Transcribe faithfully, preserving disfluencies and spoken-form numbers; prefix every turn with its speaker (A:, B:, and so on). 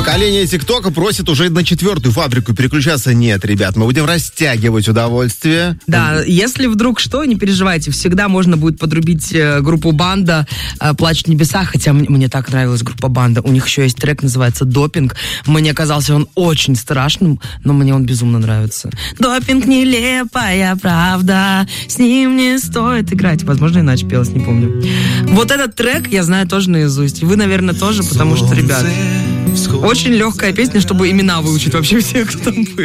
A: Поколение ТикТока просит уже на четвертую фабрику переключаться. Нет, ребят, мы будем растягивать удовольствие.
B: Да, если вдруг что, не переживайте, всегда можно будет подрубить группу «Банда», «Плачут небеса», хотя мне так нравилась группа «Банда». У них еще есть трек, называется «Допинг». Мне казался он очень страшным, но мне он безумно нравится. Допинг — нелепая правда, с ним не стоит играть. Возможно, иначе пелось, не помню. Вот этот трек я знаю тоже наизусть. Вы, наверное, тоже, потому что, ребят, очень легкая песня, чтобы имена выучить вообще всех, кто там был.